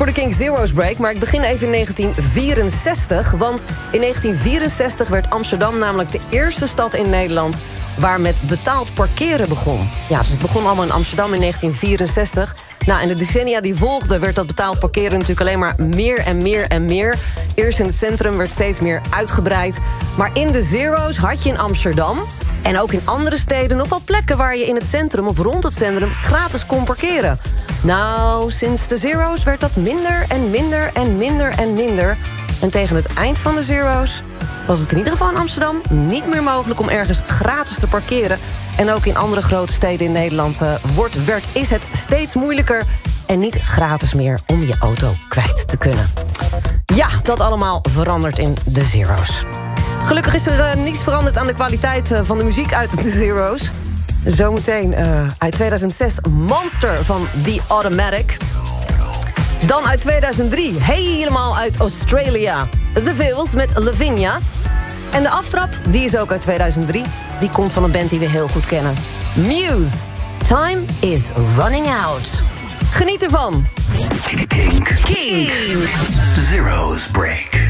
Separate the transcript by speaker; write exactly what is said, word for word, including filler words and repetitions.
Speaker 1: voor de King Zero's Break, maar ik begin even in negentien vierenzestig. Want in negentien vierenzestig werd Amsterdam namelijk de eerste stad in Nederland waar met betaald parkeren begon. Ja, dus het begon allemaal in Amsterdam in negentien vierenzestig. Nou, in de decennia die volgden werd dat betaald parkeren natuurlijk alleen maar meer en meer en meer. Eerst in het centrum werd steeds meer uitgebreid. Maar in de Zero's had je in Amsterdam en ook in andere steden nog wel plekken waar je in het centrum of rond het centrum gratis kon parkeren. Nou, sinds de Zero's werd dat minder en minder en minder en minder. En tegen het eind van de Zero's was het in ieder geval in Amsterdam niet meer mogelijk om ergens gratis te parkeren. En ook in andere grote steden in Nederland uh, wordt, werd, is het steeds moeilijker en niet gratis meer om je auto kwijt te kunnen. Ja, dat allemaal verandert in de Zero's. Gelukkig is er uh, niets veranderd aan de kwaliteit uh, van de muziek uit de Zero's. Zometeen uh, uit tweeduizend zes Monster van The Automatic. Dan uit tweeduizend drie, helemaal uit Australia, The Veils met Lavinia. En de aftrap, die is ook uit tweeduizend drie. Die komt van een band die we heel goed kennen. Muse, Time is Running Out. Geniet ervan.
Speaker 2: Kink. Kink. Zero's Break.